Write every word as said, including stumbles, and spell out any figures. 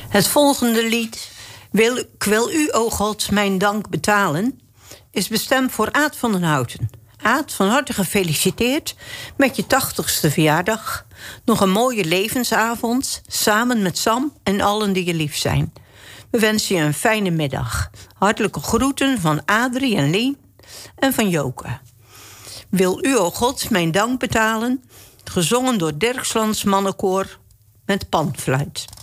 Het volgende lied, wil, ik wil u, o God, mijn dank betalen, is bestemd voor Aad van den Houten. Aad, van harte gefeliciteerd met je tachtigste verjaardag. Nog een mooie levensavond, samen met Sam en allen die je lief zijn. We wensen je een fijne middag. Hartelijke groeten van Adrie en Lee en van Joke. Wil u, o God, mijn dank betalen, gezongen door Dirkslands Mannenkoor met panfluit.